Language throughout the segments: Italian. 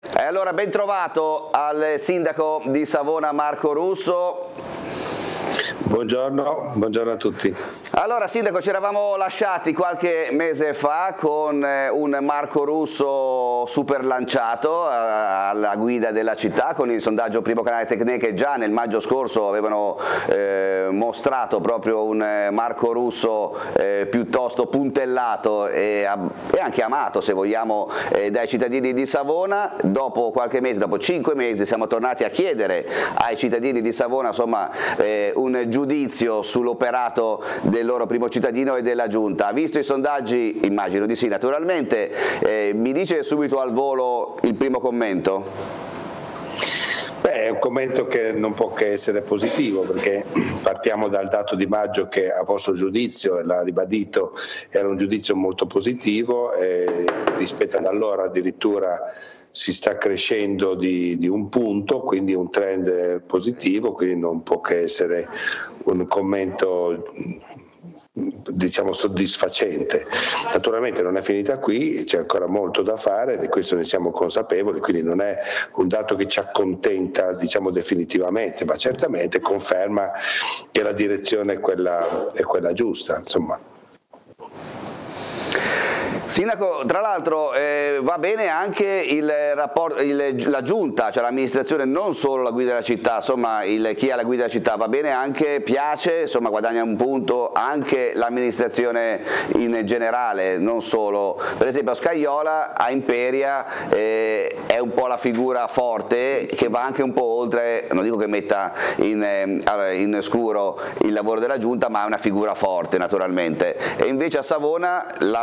E allora ben trovato al sindaco di Savona Marco Russo. Buongiorno a tutti. Allora sindaco, ci eravamo lasciati qualche mese fa con un Marco Russo super lanciato alla guida della città, con il sondaggio Primo Canale Tecne che già nel maggio scorso avevano mostrato proprio un Marco Russo piuttosto puntellato e anche amato, se vogliamo, dai cittadini di Savona. Dopo qualche mese, dopo 5 mesi, siamo tornati a chiedere ai cittadini di Savona insomma un giudizio sull'operato del loro primo cittadino e della giunta. Visto i sondaggi, immagino di sì naturalmente, mi dice subito al volo il primo commento? Beh, è un commento che non può che essere positivo, perché partiamo dal dato di maggio che a vostro giudizio, e l'ha ribadito, era un giudizio molto positivo, e rispetto ad allora addirittura si sta crescendo di un punto, quindi un trend positivo, quindi non può che essere un commento diciamo soddisfacente. Naturalmente non è finita qui, c'è ancora molto da fare, di questo ne siamo consapevoli, quindi non è un dato che ci accontenta diciamo definitivamente, ma certamente conferma che la direzione è quella giusta, insomma. Sindaco, tra l'altro va bene anche la giunta, cioè l'amministrazione, non solo la guida della città, insomma chi ha la guida della città, va bene anche, piace, insomma guadagna un punto anche l'amministrazione in generale, non solo. Per esempio a Scajola, a Imperia è un po' la figura forte che va anche un po' oltre, non dico che metta in scuro il lavoro della giunta, ma è una figura forte naturalmente. E invece a Savona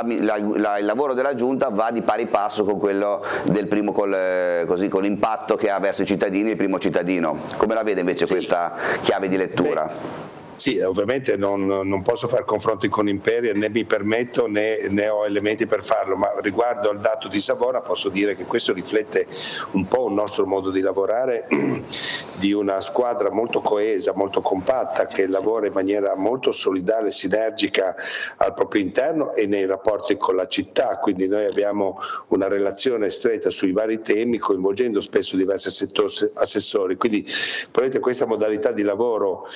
il lavoro della giunta va di pari passo con quello del primo, con l'impatto che ha verso i cittadini, il primo cittadino. Come la vede invece questa chiave di lettura? Sì, ovviamente non posso fare confronti con Imperia, né mi permetto né ho elementi per farlo, ma riguardo al dato di Savona posso dire che questo riflette un po' un nostro modo di lavorare, di una squadra molto coesa, molto compatta, che lavora in maniera molto solidale e sinergica al proprio interno e nei rapporti con la città, quindi noi abbiamo una relazione stretta sui vari temi, coinvolgendo spesso diversi assessori, quindi probabilmente questa modalità di lavoro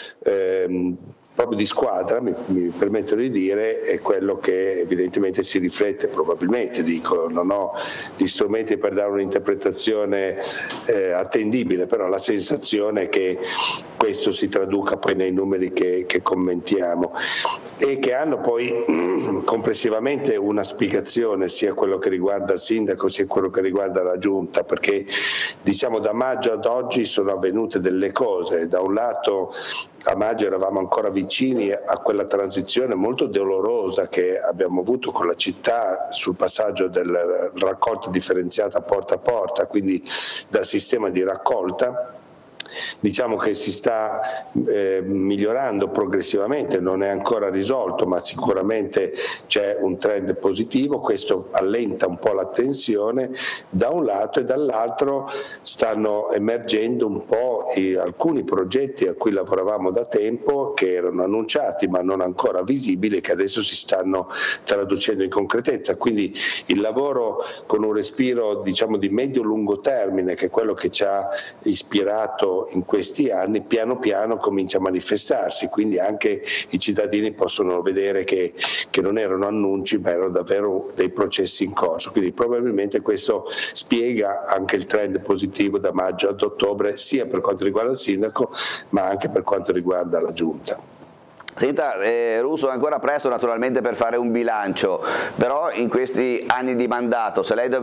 proprio di squadra, mi permetto di dire, è quello che evidentemente si riflette, probabilmente, dico, non ho gli strumenti per dare un'interpretazione attendibile, però la sensazione è che questo si traduca poi nei numeri che commentiamo e che hanno poi complessivamente una spiegazione, sia quello che riguarda il sindaco sia quello che riguarda la giunta, perché diciamo da maggio ad oggi sono avvenute delle cose. Da un lato a maggio eravamo ancora vicini a quella transizione molto dolorosa che abbiamo avuto con la città sul passaggio della raccolta differenziata porta a porta, quindi dal sistema di raccolta. Diciamo che si sta migliorando progressivamente, non è ancora risolto, ma sicuramente c'è un trend positivo, questo allenta un po' la tensione da un lato, e dall'altro stanno emergendo un po' alcuni progetti a cui lavoravamo da tempo, che erano annunciati ma non ancora visibili, che adesso si stanno traducendo in concretezza, quindi il lavoro con un respiro diciamo di medio-lungo termine, che è quello che ci ha ispirato in questi anni, piano piano comincia a manifestarsi, quindi anche i cittadini possono vedere che non erano annunci ma erano davvero dei processi in corso, quindi probabilmente questo spiega anche il trend positivo da maggio ad ottobre, sia per quanto riguarda il sindaco ma anche per quanto riguarda la giunta. Senta, Russo, è ancora presto naturalmente per fare un bilancio, però in questi anni di mandato, se lei